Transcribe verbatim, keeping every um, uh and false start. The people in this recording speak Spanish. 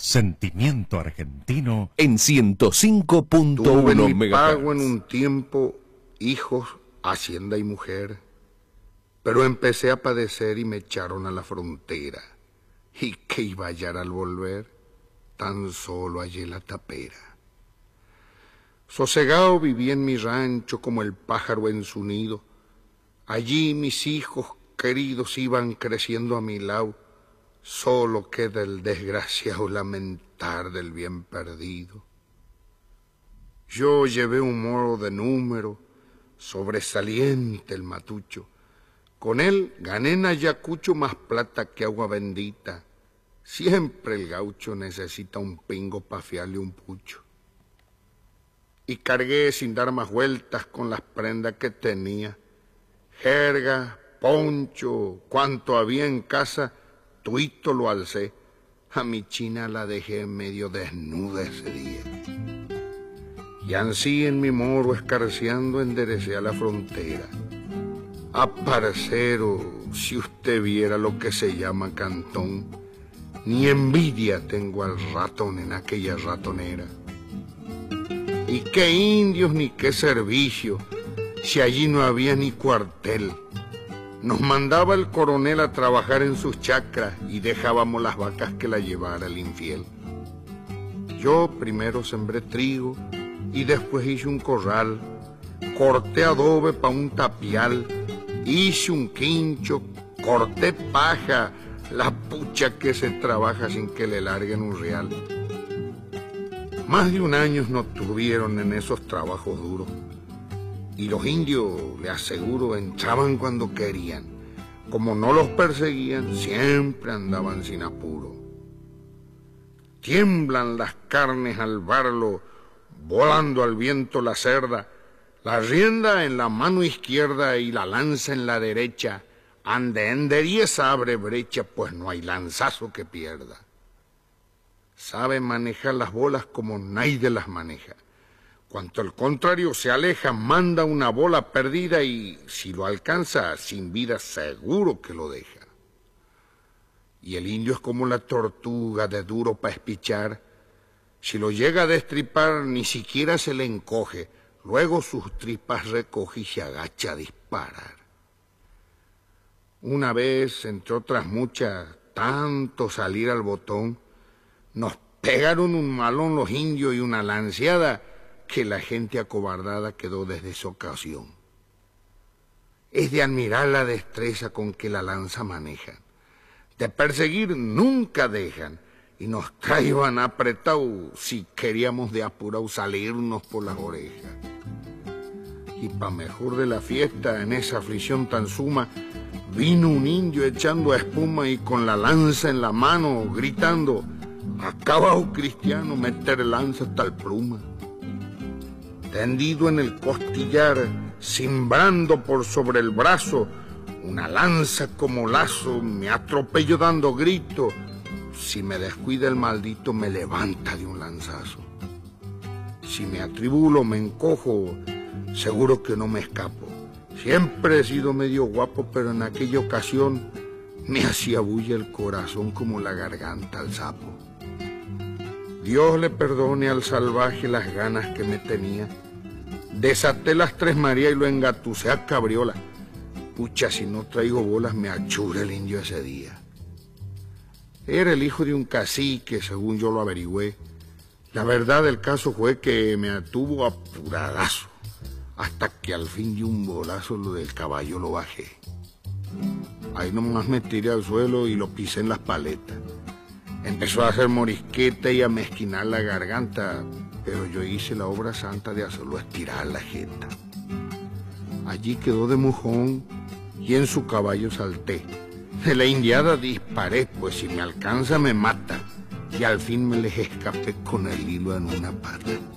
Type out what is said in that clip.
Sentimiento argentino en ciento cinco punto Tuve uno mi megahertz. pago en un tiempo, hijos, hacienda y mujer. Pero empecé a padecer y me echaron a la frontera. ¿Y qué iba a hallar al volver? Tan solo hallé la tapera. Sosegado viví en mi rancho como el pájaro en su nido. Allí mis hijos queridos iban creciendo a mi lado. Solo queda el desgraciado lamentar del bien perdido. Yo llevé un moro de número, sobresaliente el matucho. Con él gané en Ayacucho más plata que agua bendita. Siempre el gaucho necesita un pingo pa' fiarle un pucho. Y cargué sin dar más vueltas con las prendas que tenía. Jerga, poncho, cuanto había en casa, tuito lo alcé. A mi china la dejé medio desnuda ese día. Y ansí en mi moro escarceando enderecé a la frontera. Ah, parcero, si usted viera lo que se llama cantón, ni envidia tengo al ratón en aquella ratonera. Y qué indios ni qué servicio, si allí no había ni cuartel. Nos mandaba el coronel a trabajar en sus chacras y dejábamos las vacas que la llevara el infiel. Yo primero sembré trigo y después hice un corral, corté adobe pa' un tapial, hice un quincho, corté paja, la pucha que se trabaja sin que le larguen un real. Más de un año nos tuvieron en esos trabajos duros. Y los indios, le aseguro, entraban cuando querían. Como no los perseguían, siempre andaban sin apuro. Tiemblan las carnes al verlo, volando al viento la cerda, la rienda en la mano izquierda y la lanza en la derecha. Ande enderieza abre brecha, pues no hay lanzazo que pierda. Sabe manejar las bolas como nadie las maneja. Cuanto al contrario se aleja, manda una bola perdida y si lo alcanza sin vida seguro que lo deja. Y el indio es como la tortuga de duro para espichar. Si lo llega a destripar ni siquiera se le encoge, luego sus tripas recoge y se agacha a disparar. Una vez, entre otras muchas, tanto salir al botón, nos pegaron un malón los indios y una lanceada que la gente acobardada quedó desde esa ocasión. Es de admirar la destreza con que la lanza manejan. De perseguir nunca dejan y nos traían apretados si queríamos de apurado salirnos por las orejas. Y pa' mejor de la fiesta, en esa aflicción tan suma, vino un indio echando espuma y con la lanza en la mano gritando: "Acabao cristiano, meter lanza hasta el pluma". Tendido en el costillar, cimbrando por sobre el brazo, una lanza como lazo, me atropello dando grito. Si me descuida el maldito, me levanta de un lanzazo. Si me atribulo, me encojo, seguro que no me escapo. Siempre he sido medio guapo, pero en aquella ocasión me hacía bulla el corazón como la garganta al sapo. Dios le perdone al salvaje las ganas que me tenía. Desaté las tres Marías y lo engatucé a cabriola. Pucha, si no traigo bolas me achura el indio ese día. Era el hijo de un cacique, según yo lo averigüé. La verdad del caso fue que me atuvo apuradazo, hasta que al fin de un bolazo lo del caballo lo bajé. Ahí nomás me tiré al suelo y lo pisé en las paletas. Empezó a hacer morisqueta y a mezquinar la garganta, pero yo hice la obra santa de hacerlo estirar la jeta. Allí quedó de mojón y en su caballo salté. De la indiada disparé, pues si me alcanza me mata. Y al fin me les escapé con el hilo en una pata.